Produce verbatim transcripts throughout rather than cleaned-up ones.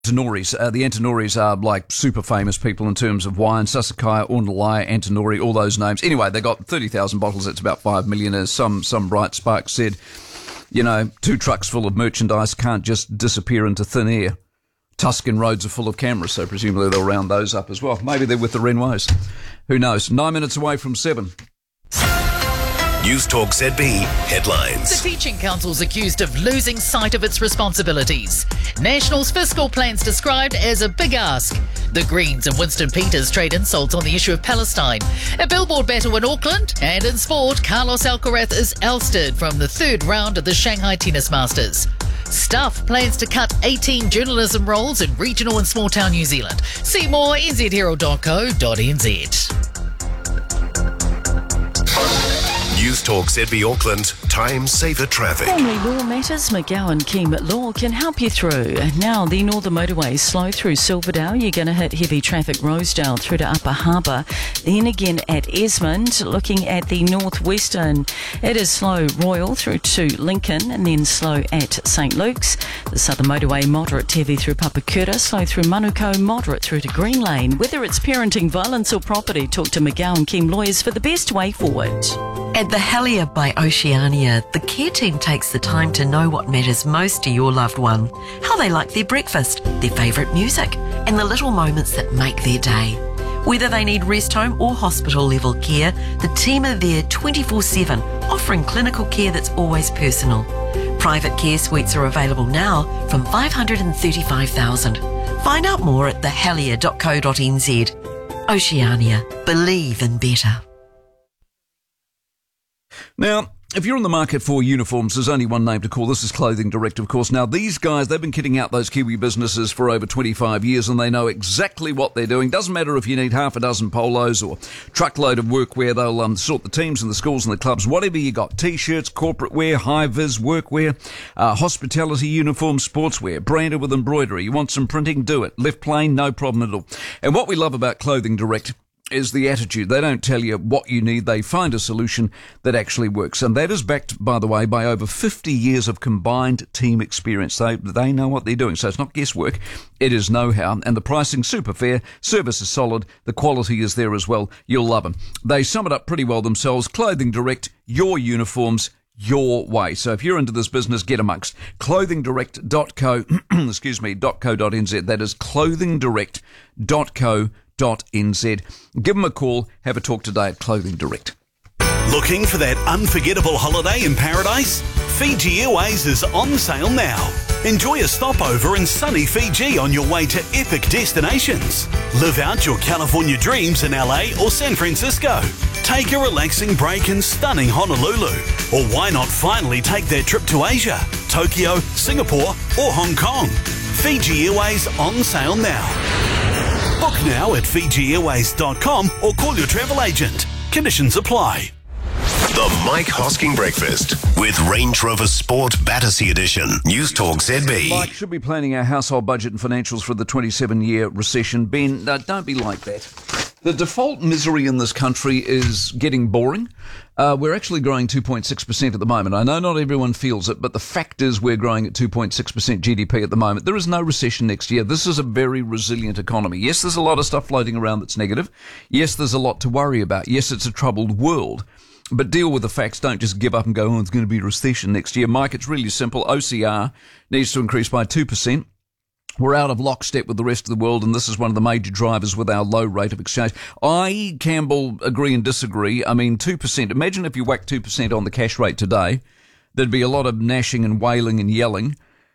Antinoris. Uh, the Antinoris are like super famous people in terms of wine. Sassicaia, Ornellaia, Antinori, all those names. Anyway, they got thirty thousand bottles. That's about five million. As some, some bright spark said, you know, two trucks full of merchandise can't just disappear into thin air. Tuscan roads are full of cameras, so presumably they'll round those up as well. Maybe they're with the Renoirs. Who knows? Nine minutes away from seven. News Talk Z B headlines. The Teaching Council's accused of losing sight of its responsibilities. National's fiscal plan's described as a big ask. The Greens and Winston Peters trade insults on the issue of Palestine. A billboard battle in Auckland. And in sport, Carlos Alcaraz is ousted from the third round of the Shanghai Tennis Masters. Stuff plans to cut eighteen journalism roles in regional and small town New Zealand. See more n z herald dot co dot n z. News Talk Z B Auckland, time saver traffic. Family Law Matters, McGowan Keem Law can help you through. Now, the Northern Motorway slow through Silverdale. You're going to hit heavy traffic Rosedale through to Upper Harbour. Then again at Esmond, looking at the Northwestern, it is slow Royal through to Lincoln and then slow at St Luke's. The Southern Motorway moderate to heavy through Papakura, slow through Manukau, moderate through to Green Lane. Whether it's parenting, violence or property, talk to McGowan Keem Lawyers for the best way forward. At the Helier by Oceania, the care team takes the time to know what matters most to your loved one, how they like their breakfast, their favourite music, and the little moments that make their day. Whether they need rest home or hospital level care, the team are there twenty-four seven, offering clinical care that's always personal. Private care suites are available now from five hundred thirty-five thousand dollars. Find out more at the helier dot co dot n z. Oceania, believe in better. Now, if you're in the market for uniforms, there's only one name to call. This is Clothing Direct, of course. Now, these guys, they've been kitting out those Kiwi businesses for over twenty-five years, and they know exactly what they're doing. Doesn't matter if you need half a dozen polos or truckload of workwear. They'll um, sort the teams and the schools and the clubs, whatever you got. T-shirts, corporate wear, high-vis workwear, uh, hospitality uniforms, sportswear, branded with embroidery. You want some printing? Do it. Left plain, no problem at all. And what we love about Clothing Direct is the attitude. They don't tell you what you need. They find a solution that actually works. And that is backed, by the way, by over fifty years of combined team experience. They they know what they're doing. So it's not guesswork. It is know-how. And the pricing super fair. Service is solid. The quality is there as well. You'll love them. They sum it up pretty well themselves. Clothing Direct, your uniforms, your way. So if you're into this business, get amongst. clothing direct dot co, excuse me, .co.nz. That is clothing direct dot co dot n z. Give them a call. Have a talk today at Clothing Direct. Looking for that unforgettable holiday in paradise? Fiji Airways is on sale now. Enjoy a stopover in sunny Fiji on your way to epic destinations. Live out your California dreams in L A or San Francisco. Take a relaxing break in stunning Honolulu. Or why not finally take that trip to Asia, Tokyo, Singapore or Hong Kong? Fiji Airways on sale now. Book now at fiji airways dot com or call your travel agent. Conditions apply. The Mike Hosking Breakfast with Range Rover Sport Battersea Edition. News Talk Z B. Mike should be planning our household budget and financials for the twenty-seven year recession. Ben, uh, don't be like that. The default misery in this country is getting boring. Uh, we're actually growing two point six percent at the moment. I know not everyone feels it, but the fact is we're growing at two point six percent G D P at the moment. There is no recession next year. This is a very resilient economy. Yes, there's a lot of stuff floating around that's negative. Yes, there's a lot to worry about. Yes, it's a troubled world. But deal with the facts. Don't just give up and go, oh, it's going to be a recession next year. Mike, it's really simple. O C R needs to increase by two percent. We're out of lockstep with the rest of the world, and this is one of the major drivers with our low rate of exchange. I, Campbell, agree and disagree. I mean, two percent. Imagine if you whacked two percent on the cash rate today. There'd be a lot of gnashing and wailing and yelling.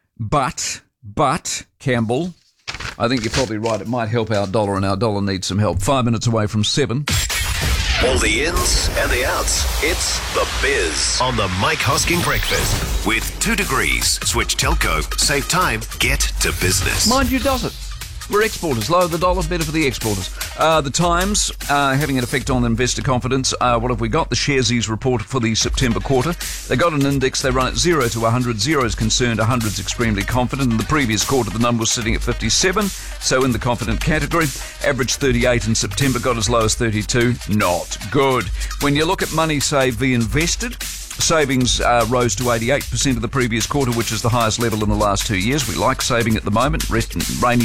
But, but, Campbell, I think you're probably right. It might help our dollar, and our dollar needs some help. Five minutes away from seven. All the ins and the outs. It's The Biz on the Mike Hosking Breakfast. With two degrees, switch telco, save time, get to business. Mind you, does it? We're exporters. Lower the dollar, better for the exporters. Uh, the Times uh, having an effect on investor confidence. Uh, what have we got? The Sharesies report for the September quarter. They got an index. They run at zero to one hundred. Zero is concerned, one hundred is extremely confident. In the previous quarter, the number was sitting at fifty-seven, so in the confident category. Average thirty-eight in September, got as low as thirty-two. Not good. When you look at money saved v invested, Savings uh, rose to eighty-eight percent of the previous quarter, which is the highest level in the last two years. We like saving at the moment. Rest, rainy